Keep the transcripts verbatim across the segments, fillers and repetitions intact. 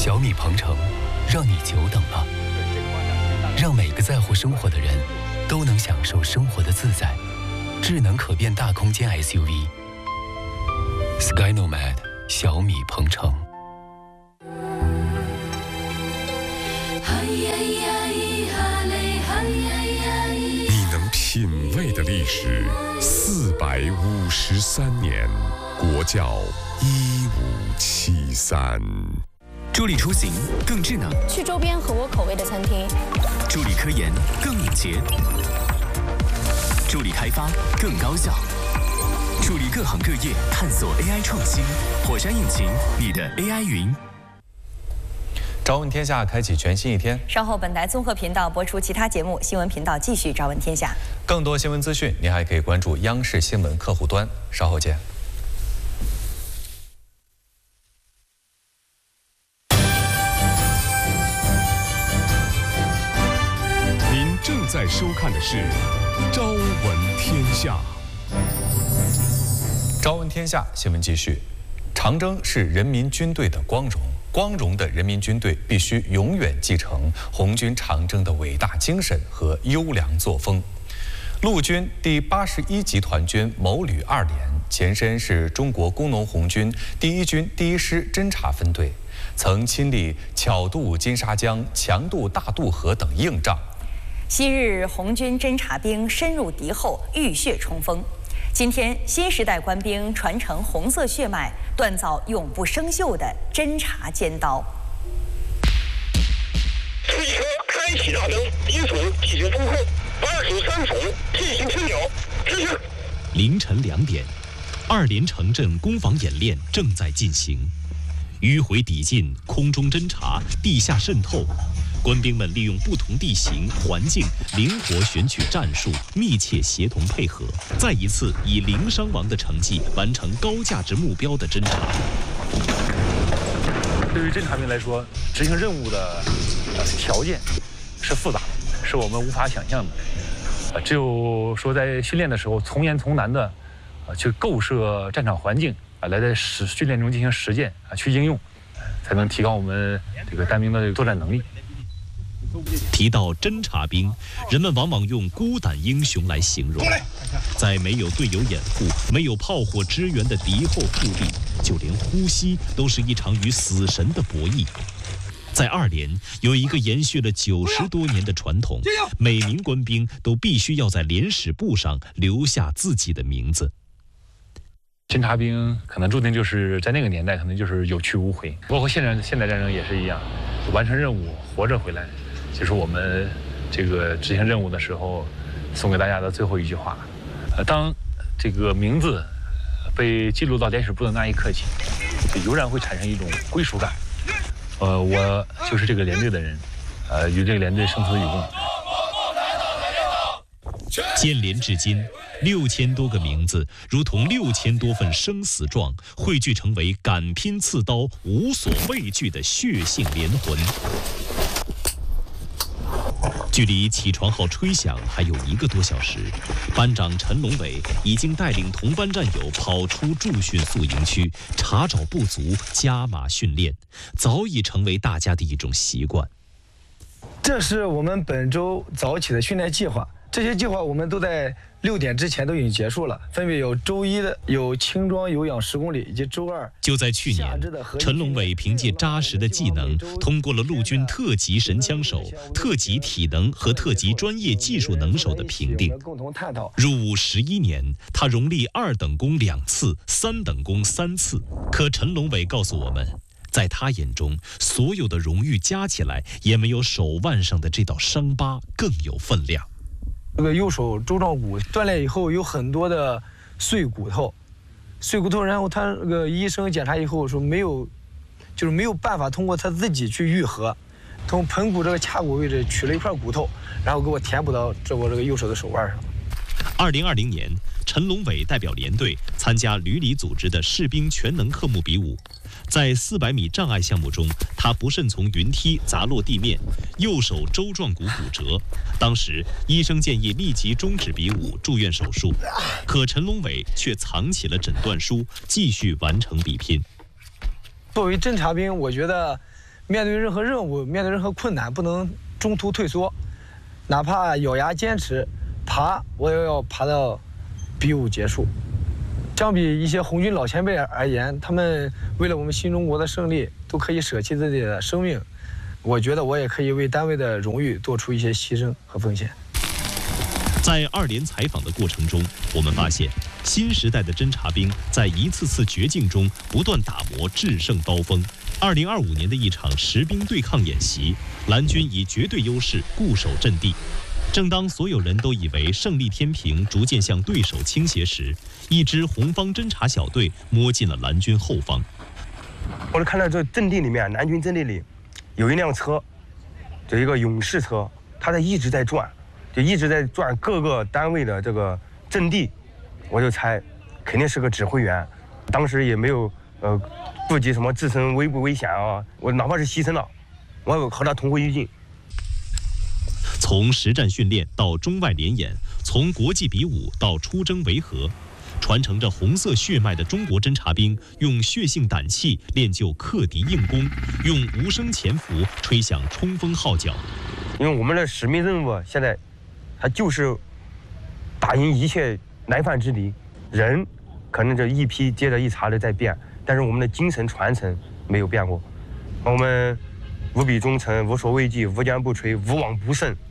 小米鹏程，让你久等了，让每个在乎生活的人都能享受生活的自在。智能可变大空间 S U V Skynomad 小米鹏程。 你能品味的历史，四百五十三年，国窖一五七三。 助力出行更智能， 去周边合我口味的餐厅； 助力科研更敏捷，助力开发更高效，助力各行各业探索 A I 创新。火山引擎，你的 A I 云。 朝闻天下开启全新一天。 稍后本台综合频道播出其他节目，新闻频道继续朝闻天下。 更多新闻资讯，您还可以关注央视新闻客户端。稍后见。 您正在收看的是《朝闻天下》。 朝闻天下新闻继续。长征是人民军队的光荣。光荣的人民军队必须永远继承红军长征的伟大精神和优良作风。陆军第八十一集团军某旅二连前身是中国工农红军第一军第一师侦察分队，曾亲历巧渡金沙江、强渡大渡河等硬仗。 昔日红军侦察兵深入敌后，浴血冲锋。今天，新时代官兵传承红色血脉，锻造永不生锈的侦察尖刀。 此一车开启大灯，因此进行封控，二手三重进行清剿。执行。 凌晨两点，二连城镇攻防演练正在进行，迂回抵近、空中侦察、地下渗透。官兵们利用不同地形环境，灵活选取战术，密切协同配合，再一次以零伤亡的成绩完成高价值目标的侦察。 对于侦察兵来说，执行任务的呃条件是复杂的，是我们无法想象的。呃，只有说在训练的时候从严从难的呃去构设战场环境啊、呃，来在实训练中进行实践啊、呃，去应用，才能提高我们这个单兵的这个作战能力。 提到侦察兵，人们往往用孤胆英雄来形容。在没有队友掩护、没有炮火支援的敌后腹地，就连呼吸都是一场与死神的博弈。在二连有一个延续了九十多年的传统，每名官兵都必须要在连史簿上留下自己的名字。 侦察兵可能注定就是在那个年代，可能就是有去无回，包括现在现代战争也是一样，完成任务，活着回来。就是我们这个执行任务的时候，送给大家的最后一句话。呃，当这个名字被记录到连史簿的那一刻起，就油然会产生一种归属感。呃，我就是这个连队的人，呃，与这个连队生死与共。 建连至今，六千多个名字，如同六千多份生死状，汇聚成为敢拼刺刀、无所畏惧的血性连魂。距离起床号吹响还有一个多小时，班长陈龙伟已经带领同班战友跑出驻训宿营区，查找不足，加码训练，早已成为大家的一种习惯。 这是我们本周早起的训练计划，这些计划我们都在六点之前都已经结束了，分别有周一的有轻装有氧十公里，以及周二。 就在去年，陈龙伟凭借扎实的技能，通过了陆军特级神枪手、特级体能和特级专业技术能手的评定。入伍十一年，他荣立二等功两次，三等功三次。可陈龙伟告诉我们，在他眼中，所有的荣誉加起来，也没有手腕上的这道伤疤更有分量。 这个右手舟状骨锻炼以后有很多的碎骨头，碎骨头，然后他那个医生检查以后说没有，就是没有办法通过他自己去愈合，从盆骨这个髂骨位置取了一块骨头，然后给我填补到这我这个右手的手腕上。 二零二零年，陈龙伟代表连队参加旅里组织的士兵全能科目比武。在四百米障碍项目中，他不慎从云梯砸落地面，右手舟状骨骨折。当时医生建议立即终止比武，住院手术，可陈龙伟却藏起了诊断书，继续完成比拼。 作为侦察兵，我觉得面对任何任务，面对任何困难，不能中途退缩，哪怕咬牙坚持爬，我也要爬到比武结束。相比一些红军老前辈而言，他们为了我们新中国的胜利，都可以舍弃自己的生命。我觉得我也可以为单位的荣誉做出一些牺牲和奉献。 在二连采访的过程中，我们发现新时代的侦察兵在一次次绝境中不断打磨制胜刀锋。二零二五年的一场实兵对抗演习，蓝军以绝对优势固守阵地。正当所有人都以为胜利天平逐渐向对手倾斜时，一支红方侦察小队摸进了蓝军后方。 我就看到这阵地里面，蓝军阵地里有一辆车，就一个勇士车，它在一直在转。就一直在转各个单位的这个阵地，我就猜肯定是个指挥员。当时也没有呃顾及什么自身危不危险啊，我哪怕是牺牲了，我也和他同归于尽。 从实战训练到中外联演，从国际比武到出征维和，传承着红色血脉的中国侦察兵，用血性胆气练就克敌硬功，用无声潜伏吹响冲锋号角。 因为我们的使命任务现在。它就是打赢一切来犯之敌，人可能这一批接着一茬的在变，但是我们的精神传承没有变过。我们无比忠诚，无所畏惧，无坚不摧，无往不胜。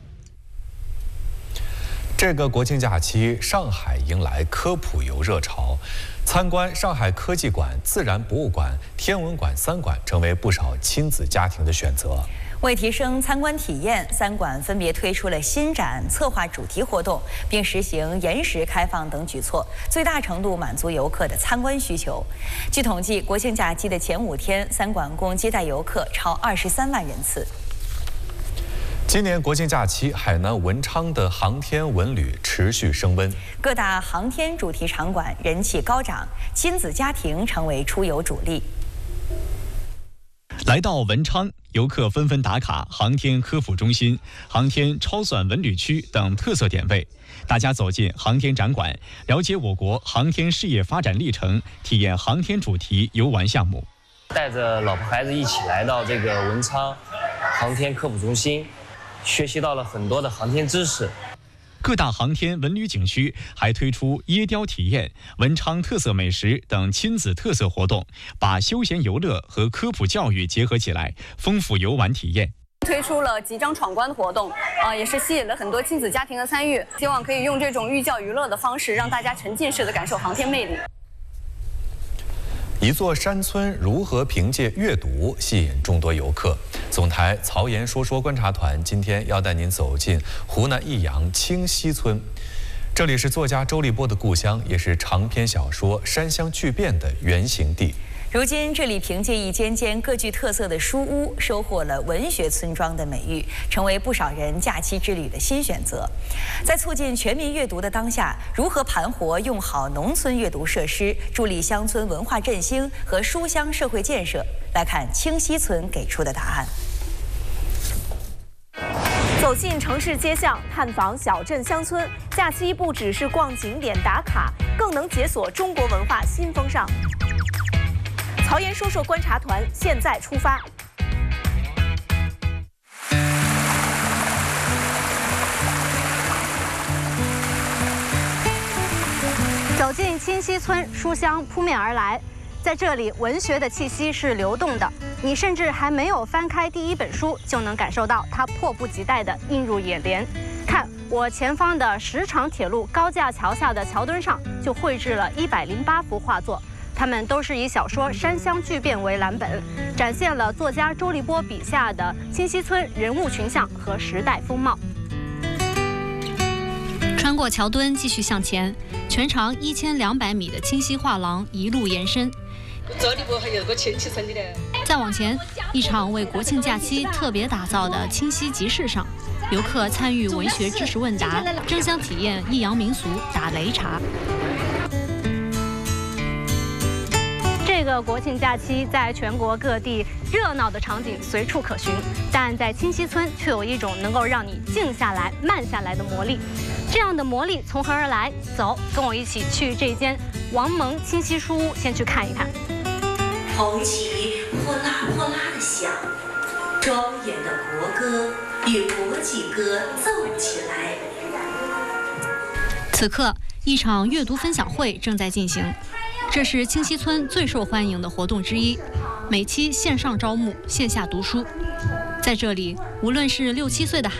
这个国庆假期，上海迎来科普游热潮，参观上海科技馆、自然博物馆、天文馆三馆成为不少亲子家庭的选择。 为提升参观体验，三馆分别推出了新展、策划主题活动，并实行延时开放等举措，最大程度满足游客的参观需求。据统计，国庆假期的前五天，三馆共接待游客超二十三万人次。 今年国庆假期，海南文昌的航天文旅持续升温， 各大航天主题场馆人气高涨，亲子家庭成为出游主力。 来到文昌，游客纷纷打卡航天科普中心、航天超算文旅区等特色点位。大家走进航天展馆，了解我国航天事业发展历程，体验航天主题游玩项目。 带着老婆孩子一起来到这个文昌航天科普中心，学习到了很多的航天知识。 各大航天文旅景区还推出椰雕体验、文昌特色美食等亲子特色活动，把休闲游乐和科普教育结合起来，丰富游玩体验。 推出了集章闯关的活动，啊、呃，也是吸引了很多亲子家庭的参与，希望可以用这种寓教于乐的方式，让大家沉浸式的感受航天魅力。 一座山村如何凭借阅读吸引众多游客？总台曹岩说说观察团今天要带您走进湖南益阳清溪村，这里是作家周立波的故乡，也是长篇小说《山乡巨变》的原型地。如今，这里凭借一间间各具特色的书屋，收获了文学村庄的美誉，成为不少人假期之旅的新选择。在促进全民阅读的当下，如何盘活用好农村阅读设施，助力乡村文化振兴和书香社会建设？来看清溪村给出的答案。 走进城市街巷，探访小镇乡村，假期不只是逛景点打卡，更能解锁中国文化新风尚。曹岩说说观察团现在出发。走进清溪村，书香扑面而来。在这里，文学的气息是流动的，你甚至还没有翻开第一本书，就能感受到它迫不及待地映入眼帘。看我前方的十常铁路高架桥下的桥墩上，就绘制了一百零八幅画作。它们都是以小说《山乡巨变》为蓝本，展现了作家周立波笔下的清溪村人物群像和时代风貌。 穿过桥墩继续向前，全长一千两百米的清溪画廊一路延伸。 这里不还有个亲戚村的嘞？ 再往前，一场为国庆假期特别打造的清溪集市上，游客参与文学知识问答，争相体验益阳民俗打擂茶。 这个国庆假期，在全国各地热闹的场景随处可寻，但在清溪村却有一种能够让你静下来、慢下来的魔力。这样的魔力从何而来？走，跟我一起去这间王蒙清溪书屋，先去看一看。 红旗呼啦呼啦的响， 庄严的国歌与国际歌奏起来。 此刻，一场阅读分享会正在进行，这是清溪村最受欢迎的活动之一。每期线上招募，线下读书。在这里，无论是六七岁的孩